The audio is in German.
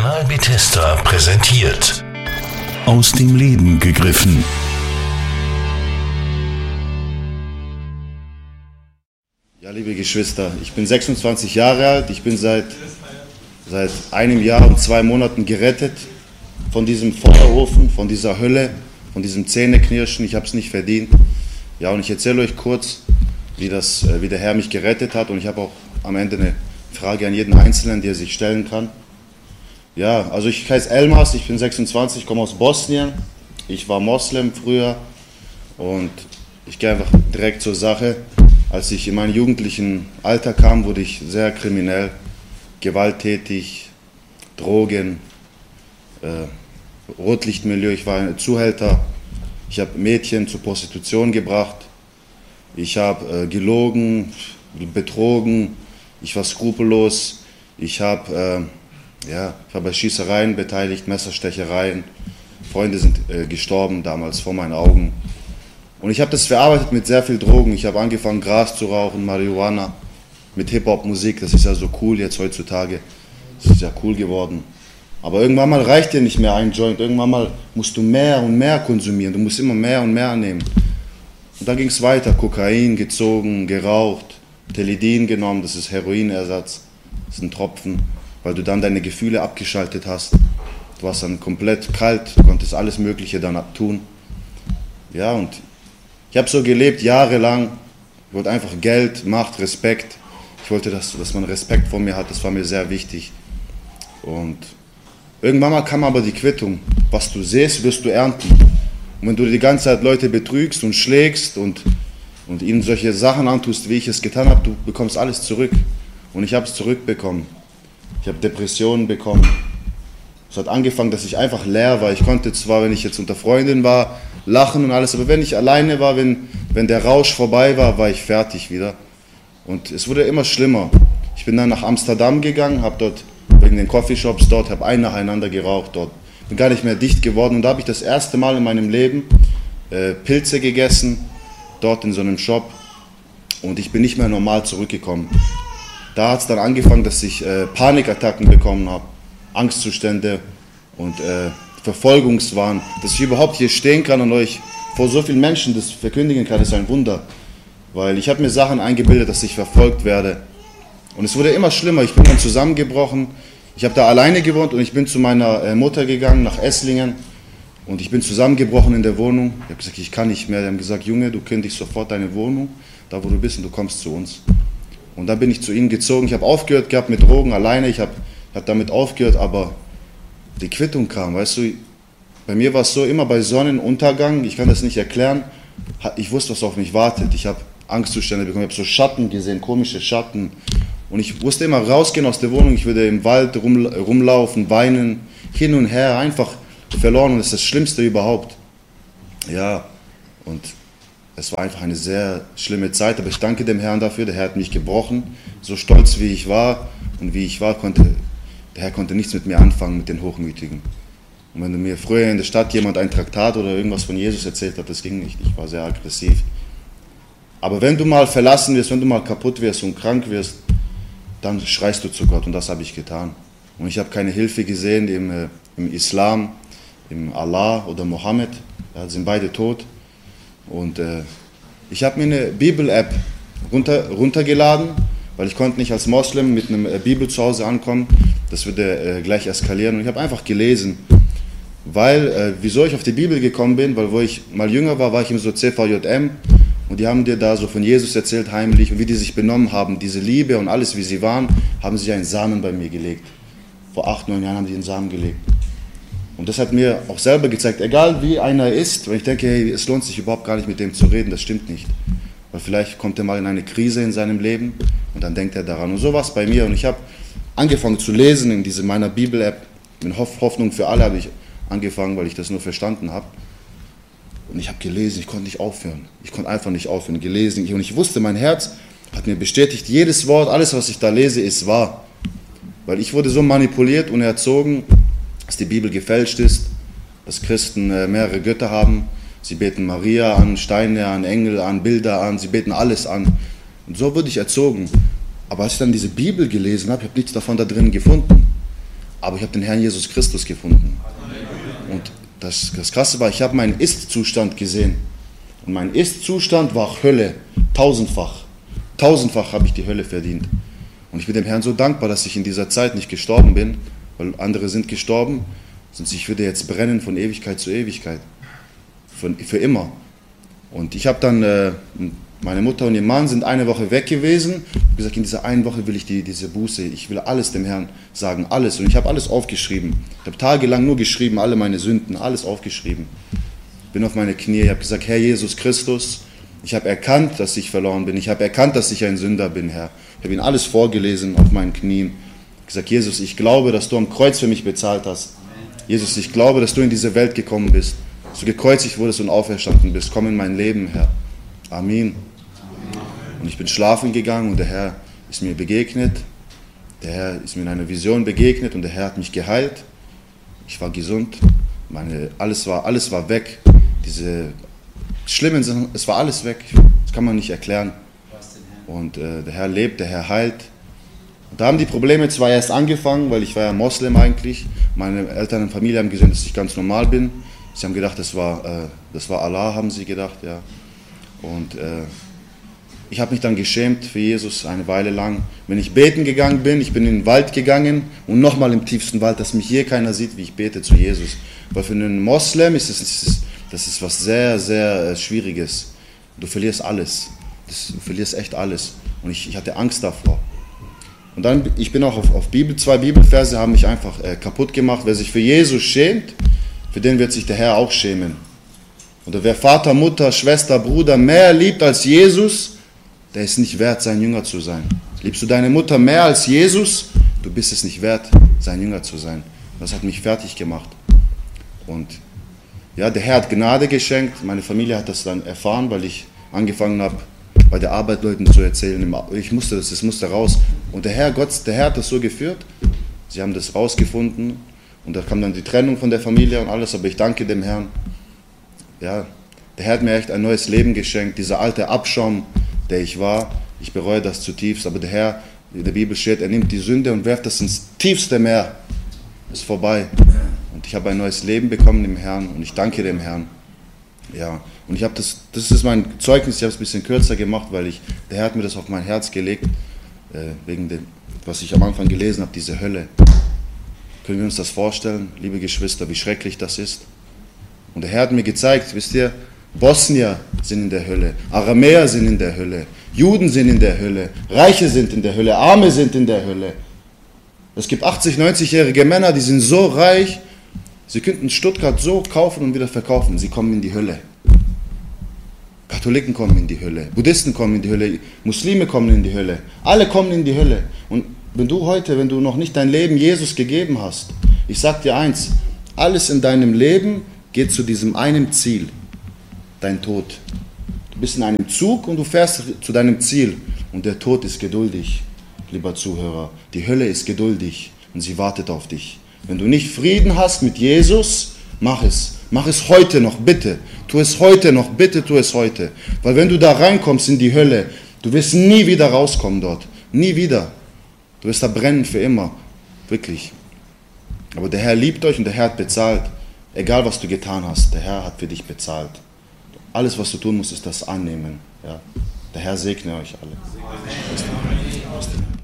Kanal Bethesda präsentiert. Aus dem Leben gegriffen. Ja, liebe Geschwister, ich bin 26 Jahre alt. Ich bin seit einem Jahr und 2 Monaten gerettet von diesem Feuerofen, von dieser Hölle, von diesem Zähneknirschen. Ich habe es nicht verdient. Ja, und ich erzähle euch kurz, wie der Herr mich gerettet hat. Und ich habe auch am Ende eine Frage an jeden Einzelnen, die er sich stellen kann. Ja, also ich heiße Elmas, ich bin 26, komme aus Bosnien. Ich war Moslem früher und ich gehe einfach direkt zur Sache. Als ich in mein jugendlichen Alter kam, wurde ich sehr kriminell, gewalttätig, Drogen, Rotlichtmilieu. Ich war ein Zuhälter. Ich habe Mädchen zur Prostitution gebracht. Ich habe gelogen, betrogen. Ich war skrupellos. Ich war bei Schießereien beteiligt, Messerstechereien. Freunde sind gestorben damals vor meinen Augen. Und ich habe das verarbeitet mit sehr viel Drogen. Ich habe angefangen, Gras zu rauchen, Marihuana, mit Hip-Hop-Musik. Das ist ja so cool jetzt heutzutage. Das ist ja cool geworden. Aber irgendwann mal reicht dir nicht mehr ein Joint. Irgendwann mal musst du mehr und mehr konsumieren. Du musst immer mehr und mehr nehmen. Und dann ging es weiter. Kokain gezogen, geraucht, Teledin genommen. Das ist Heroinersatz. Das ist ein Tropfen, weil du dann deine Gefühle abgeschaltet hast. Du warst dann komplett kalt. Du konntest alles Mögliche dann tun. Ja, und ich habe so gelebt, jahrelang. Ich wollte einfach Geld, Macht, Respekt. Ich wollte, dass man Respekt vor mir hat. Das war mir sehr wichtig. Und irgendwann mal kam aber die Quittung. Was du sähst, wirst du ernten. Und wenn du die ganze Zeit Leute betrügst und schlägst und ihnen solche Sachen antust, wie ich es getan habe, du bekommst alles zurück. Und ich habe es zurückbekommen. Ich habe Depressionen bekommen. Es hat angefangen, dass ich einfach leer war. Ich konnte zwar, wenn ich jetzt unter Freundin war, lachen und alles, aber wenn ich alleine war, wenn der Rausch vorbei war, war ich fertig wieder. Und es wurde immer schlimmer. Ich bin dann nach Amsterdam gegangen, habe dort wegen den Coffeeshops dort, habe einen nacheinander geraucht dort. Bin gar nicht mehr dicht geworden und da habe ich das erste Mal in meinem Leben Pilze gegessen, dort in so einem Shop, und ich bin nicht mehr normal zurückgekommen. Da hat es dann angefangen, dass ich Panikattacken bekommen habe, Angstzustände und Verfolgungswahn. Dass ich überhaupt hier stehen kann und euch vor so vielen Menschen das verkündigen kann, ist ein Wunder. Weil ich habe mir Sachen eingebildet, dass ich verfolgt werde. Und es wurde immer schlimmer. Ich bin dann zusammengebrochen. Ich habe da alleine gewohnt und ich bin zu meiner Mutter gegangen nach Esslingen. Und ich bin zusammengebrochen in der Wohnung. Ich habe gesagt, ich kann nicht mehr. Die haben gesagt, Junge, du kündigst sofort deine Wohnung, da wo du bist, und du kommst zu uns. Und dann bin ich zu ihnen gezogen. Ich habe aufgehört gehabt mit Drogen alleine. Ich habe damit aufgehört, aber die Quittung kam, weißt du. Bei mir war es so, immer bei Sonnenuntergang, ich kann das nicht erklären, ich wusste, was auf mich wartet. Ich habe Angstzustände bekommen, ich habe so Schatten gesehen, komische Schatten. Und ich musste immer rausgehen aus der Wohnung, ich würde im Wald rumlaufen, weinen, hin und her, einfach verloren. Und das ist das Schlimmste überhaupt. Ja, und es war einfach eine sehr schlimme Zeit, aber ich danke dem Herrn dafür. Der Herr hat mich gebrochen, so stolz wie ich war und wie ich war, der Herr konnte nichts mit mir anfangen, mit den Hochmütigen. Und wenn mir früher in der Stadt jemand ein Traktat oder irgendwas von Jesus erzählt hat, das ging nicht, ich war sehr aggressiv. Aber wenn du mal verlassen wirst, wenn du mal kaputt wirst und krank wirst, dann schreist du zu Gott, und das habe ich getan. Und ich habe keine Hilfe gesehen im Islam, im Allah oder Mohammed, ja, sind beide tot. Und ich habe mir eine Bibel-App runtergeladen, weil ich konnte nicht als Moslem mit einem Bibel zu Hause ankommen, das würde gleich eskalieren. Und ich habe einfach gelesen, weil, wieso ich auf die Bibel gekommen bin, weil wo ich mal jünger war, war ich im so CVJM, und die haben dir da so von Jesus erzählt, heimlich, und wie die sich benommen haben, diese Liebe und alles, wie sie waren, haben sie einen Samen bei mir gelegt. Vor 8, 9 Jahren haben die einen Samen gelegt. Und das hat mir auch selber gezeigt, egal wie einer ist, wenn ich denke, hey, es lohnt sich überhaupt gar nicht mit dem zu reden, das stimmt nicht. Weil vielleicht kommt er mal in eine Krise in seinem Leben und dann denkt er daran. Und so war es bei mir. Und ich habe angefangen zu lesen in meiner Bibel-App. In Hoffnung für alle habe ich angefangen, weil ich das nur verstanden habe. Und ich habe gelesen, ich konnte nicht aufhören. Ich konnte einfach nicht aufhören, gelesen. Und ich wusste, mein Herz hat mir bestätigt, jedes Wort, alles, was ich da lese, ist wahr. Weil ich wurde so manipuliert und erzogen, dass die Bibel gefälscht ist, dass Christen mehrere Götter haben. Sie beten Maria an, Steine an, Engel an, Bilder an, sie beten alles an. Und so wurde ich erzogen. Aber als ich dann diese Bibel gelesen habe, ich habe nichts davon da drin gefunden. aber ich habe den Herrn Jesus Christus gefunden. Und das Krasse war, ich habe meinen Ist-Zustand gesehen. Und mein Ist-Zustand war Hölle, tausendfach. Tausendfach habe ich die Hölle verdient. Und ich bin dem Herrn so dankbar, dass ich in dieser Zeit nicht gestorben bin, weil andere sind gestorben, sonst ich würde jetzt brennen von Ewigkeit zu Ewigkeit. Für immer. Und ich habe dann, meine Mutter und ihr Mann sind eine Woche weg gewesen. Ich habe gesagt, in dieser einen Woche will ich diese Buße, ich will alles dem Herrn sagen, alles. Und ich habe alles aufgeschrieben. Ich habe tagelang nur geschrieben, alle meine Sünden, alles aufgeschrieben. Bin auf meine Knie, ich habe gesagt, Herr Jesus Christus, ich habe erkannt, dass ich verloren bin. Ich habe erkannt, dass ich ein Sünder bin, Herr. Ich habe Ihnen alles vorgelesen auf meinen Knien. Ich habe gesagt, Jesus, ich glaube, dass du am Kreuz für mich bezahlt hast. Jesus, ich glaube, dass du in diese Welt gekommen bist. Dass du gekreuzigt wurdest und auferstanden bist. Komm in mein Leben, Herr. Amen. Und ich bin schlafen gegangen und der Herr ist mir begegnet. Der Herr ist mir in einer Vision begegnet und der Herr hat mich geheilt. Ich war gesund. Alles war weg. Diese schlimmen Sachen, es war alles weg. Das kann man nicht erklären. Und der Herr lebt, der Herr heilt. Und da haben die Probleme zwar erst angefangen, weil ich war ja Moslem eigentlich. Meine Eltern und Familie haben gesehen, dass ich ganz normal bin. Sie haben gedacht, das war Allah, haben sie gedacht, ja. Und ich habe mich dann geschämt für Jesus eine Weile lang. Wenn ich beten gegangen bin, ich bin in den Wald gegangen und nochmal im tiefsten Wald, dass mich hier keiner sieht, wie ich bete zu Jesus. Weil für einen Moslem ist das was sehr, sehr Schwieriges. Du verlierst alles. Du verlierst echt alles. Und ich hatte Angst davor. Und dann, ich bin auch auf zwei Bibelverse haben mich einfach kaputt gemacht. Wer sich für Jesus schämt, für den wird sich der Herr auch schämen. Oder wer Vater, Mutter, Schwester, Bruder mehr liebt als Jesus, der ist nicht wert, sein Jünger zu sein. Liebst du deine Mutter mehr als Jesus, du bist es nicht wert, sein Jünger zu sein. Das hat mich fertig gemacht. Und ja, der Herr hat Gnade geschenkt. Meine Familie hat das dann erfahren, weil ich angefangen habe, bei der Arbeit Leuten zu erzählen. Es musste raus. Und der Herr hat das so geführt. Sie haben das rausgefunden. Und da kam dann die Trennung von der Familie und alles. Aber ich danke dem Herrn. Ja, der Herr hat mir echt ein neues Leben geschenkt. Dieser alte Abschaum, der ich war, ich bereue das zutiefst. Aber der Herr, in der Bibel steht, er nimmt die Sünde und werft das ins tiefste Meer. Ist vorbei. Und ich habe ein neues Leben bekommen im Herrn. Und ich danke dem Herrn. Ja, und ich habe das ist mein Zeugnis, ich habe es ein bisschen kürzer gemacht, weil der Herr hat mir das auf mein Herz gelegt, wegen dem, was ich am Anfang gelesen habe, diese Hölle. Können wir uns das vorstellen, liebe Geschwister, wie schrecklich das ist? Und der Herr hat mir gezeigt, wisst ihr, Bosnier sind in der Hölle, Aramäer sind in der Hölle, Juden sind in der Hölle, Reiche sind in der Hölle, Arme sind in der Hölle. Es gibt 80-, 90-jährige Männer, die sind so reich, sie könnten Stuttgart so kaufen und wieder verkaufen. Sie kommen in die Hölle. Katholiken kommen in die Hölle. Buddhisten kommen in die Hölle. Muslime kommen in die Hölle. Alle kommen in die Hölle. Und wenn du noch nicht dein Leben Jesus gegeben hast, ich sag dir eins, alles in deinem Leben geht zu diesem einen Ziel. Dein Tod. Du bist in einem Zug und du fährst zu deinem Ziel. Und der Tod ist geduldig, lieber Zuhörer. Die Hölle ist geduldig und sie wartet auf dich. Wenn du nicht Frieden hast mit Jesus, mach es. Mach es heute noch, bitte. Tu es heute noch, bitte tu es heute. Weil wenn du da reinkommst in die Hölle, du wirst nie wieder rauskommen dort. Nie wieder. Du wirst da brennen für immer. Wirklich. Aber der Herr liebt euch und der Herr hat bezahlt. Egal was du getan hast, der Herr hat für dich bezahlt. Alles was du tun musst, ist das annehmen. Ja. Der Herr segne euch alle.